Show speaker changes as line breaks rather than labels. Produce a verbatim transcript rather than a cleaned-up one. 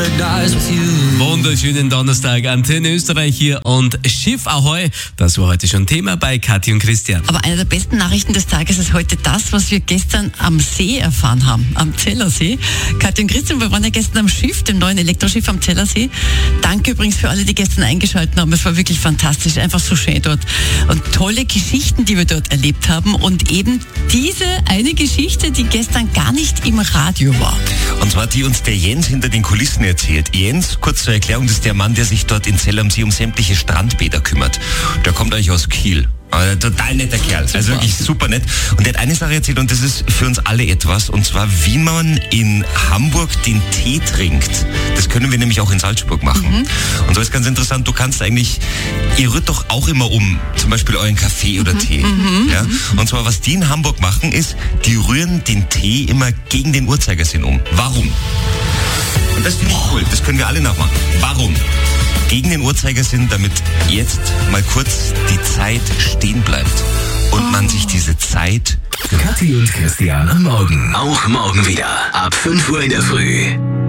paradise with you.
Wunderschönen Donnerstag, Antenne Österreich hier und Schiff Ahoi. Das war heute schon Thema bei Kathi und Christian.
Aber eine der besten Nachrichten des Tages ist heute das, was wir gestern am See erfahren haben, am Zellersee. Kathi und Christian, wir waren ja gestern am Schiff, dem neuen Elektroschiff am Zellersee. Danke übrigens für alle, die gestern eingeschaltet haben. Es war wirklich fantastisch, einfach so schön dort. Und tolle Geschichten, die wir dort erlebt haben. Und eben diese eine Geschichte, die gestern gar nicht im Radio war.
Und zwar die uns der Jens hinter den Kulissen erzählt. Jens, kurz zur Erklärung, das ist der Mann, der sich dort in Zell am See um sämtliche Strandbäder kümmert. Der kommt eigentlich aus Kiel. Aber total netter Kerl, also super. Wirklich super nett. Und der hat eine Sache erzählt und das ist für uns alle etwas, und zwar wie man in Hamburg den Tee trinkt. Das können wir nämlich auch in Salzburg machen. Mhm. Und so ist ganz interessant, du kannst eigentlich, ihr rührt doch auch immer um, zum Beispiel euren Kaffee oder mhm. Tee. Mhm. Ja? Und zwar was die in Hamburg machen ist, die rühren den Tee immer gegen den Uhrzeigersinn um. Warum? Und das finde ich cool, das können wir alle nachmachen. Warum? Gegen den Uhrzeigersinn, damit jetzt mal kurz die Zeit stehen bleibt und oh. man sich diese Zeit...
Kathi und Christian am Morgen. Auch morgen wieder ab fünf Uhr in der Früh.